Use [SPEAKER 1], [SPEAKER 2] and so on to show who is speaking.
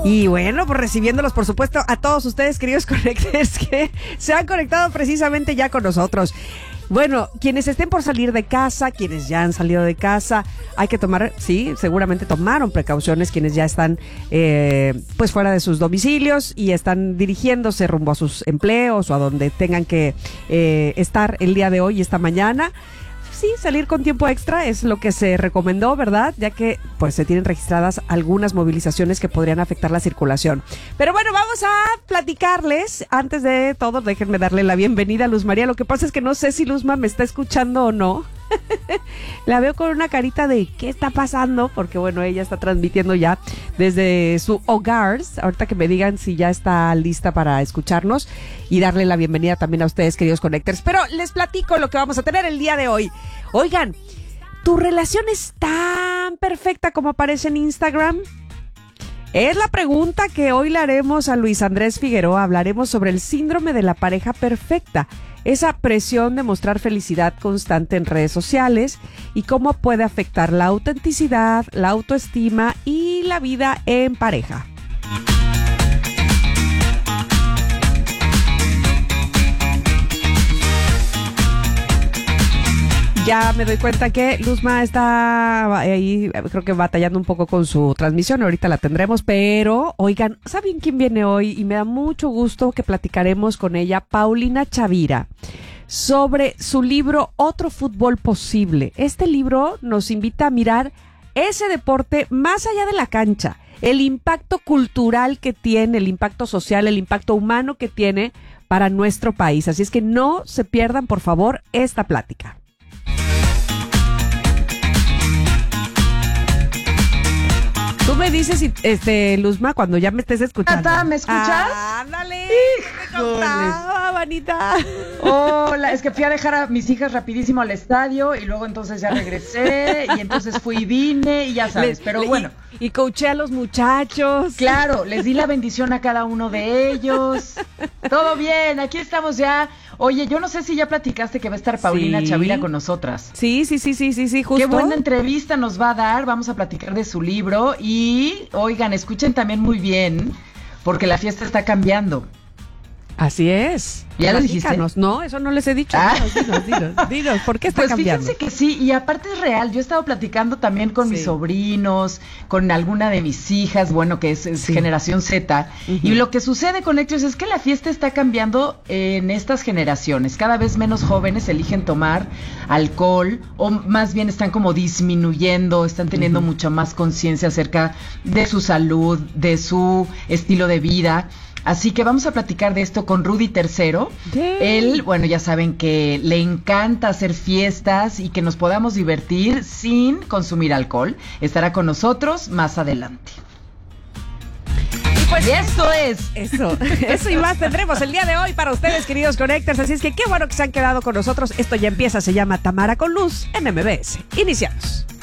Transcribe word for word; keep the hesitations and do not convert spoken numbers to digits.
[SPEAKER 1] Y bueno, pues recibiéndolos, por supuesto, a todos ustedes, queridos Connectors, que se han conectado precisamente ya con nosotros. Bueno, quienes estén por salir de casa, quienes ya han salido de casa, hay que tomar, sí, seguramente tomaron precauciones, quienes ya están eh, pues fuera de sus domicilios y están dirigiéndose rumbo a sus empleos o a donde tengan que eh, estar el día de hoy y esta mañana. Sí, salir con tiempo extra es lo que se recomendó, ¿verdad? Ya que pues se tienen registradas algunas movilizaciones que podrían afectar la circulación. Pero bueno, vamos a platicarles. Antes de todo, déjenme darle la bienvenida a Luz María. Lo que pasa es que no sé si Luzma me está escuchando o no. La veo con una carita de ¿qué está pasando? Porque bueno, ella está transmitiendo ya desde su hogar. Ahorita que me digan si ya está lista para escucharnos y darle la bienvenida también a ustedes, queridos Connectors. Pero les platico lo que vamos a tener el día de hoy. Oigan, ¿tu relación es tan perfecta como aparece en Instagram? Es la pregunta que hoy le haremos a Luis Andrés Figueroa. Hablaremos sobre el síndrome de la pareja perfecta, esa presión de mostrar felicidad constante en redes sociales y cómo puede afectar la autenticidad, la autoestima y la vida en pareja. Ya me doy cuenta que Luzma está ahí, creo que batallando un poco con su transmisión. Ahorita la tendremos, pero oigan, ¿saben quién viene hoy? Y me da mucho gusto que platicaremos con ella, Paulina Chavira, sobre su libro Otro Fútbol Posible. Este libro nos invita a mirar ese deporte más allá de la cancha, el impacto cultural que tiene, el impacto social, el impacto humano que tiene para nuestro país. Así es que no se pierdan, por favor, esta plática. Tú me dices, este, Luzma, cuando ya me estés escuchando.
[SPEAKER 2] Tata, ¿me escuchas?
[SPEAKER 1] Ah, ándale. ¿Qué me contaba, manita?
[SPEAKER 2] Hola, es que fui a dejar a mis hijas rapidísimo al estadio y luego entonces ya regresé y entonces fui y vine y ya sabes,
[SPEAKER 1] Les,
[SPEAKER 2] pero
[SPEAKER 1] le,
[SPEAKER 2] bueno.
[SPEAKER 1] Y, y coaché a los muchachos.
[SPEAKER 2] Claro, les di la bendición a cada uno de ellos. Todo bien, aquí estamos ya. Oye, yo no sé si ya platicaste que va a estar Paulina
[SPEAKER 1] sí.
[SPEAKER 2] Chavira con nosotras.
[SPEAKER 1] Sí, sí, sí, sí, sí, sí, justo.
[SPEAKER 2] Qué buena entrevista nos va a dar, vamos a platicar de su libro y, oigan, escuchen también muy bien, porque la fiesta está cambiando.
[SPEAKER 1] Así es.
[SPEAKER 2] ¿Ya lo dijiste?
[SPEAKER 1] No, eso no les he dicho.
[SPEAKER 2] Ah.
[SPEAKER 1] Dinos, dinos, dinos, dinos, ¿por qué está
[SPEAKER 2] pues
[SPEAKER 1] cambiando?
[SPEAKER 2] Fíjense que sí, y aparte es real. Yo he estado platicando también con sí. mis sobrinos, con alguna de mis hijas, bueno, que es, es sí. generación Z. Uh-huh. Y lo que sucede con ellos es que la fiesta está cambiando en estas generaciones. Cada vez menos jóvenes eligen tomar alcohol, o más bien están como disminuyendo, están teniendo uh-huh. mucha más conciencia acerca de su salud, de su estilo de vida. Así que vamos a platicar de esto con Rudy Tercero. Sí. Él, bueno, ya saben que le encanta hacer fiestas y que nos podamos divertir sin consumir alcohol. Estará con nosotros más adelante.
[SPEAKER 1] Y pues
[SPEAKER 2] y eso es.
[SPEAKER 1] Eso, eso y más tendremos el día de hoy para ustedes, queridos Connectors. Así es que qué bueno que se han quedado con nosotros. Esto ya empieza, se llama Tamara con Luz en M B S. Iniciamos.